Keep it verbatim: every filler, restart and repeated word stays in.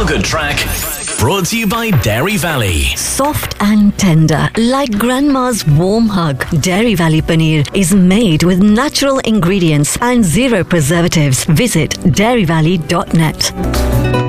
Feel Good track. Brought to you by Dairy Valley. Soft and tender, like grandma's warm hug. Dairy Valley Paneer is made with natural ingredients and zero preservatives. Visit dairy valley dot net.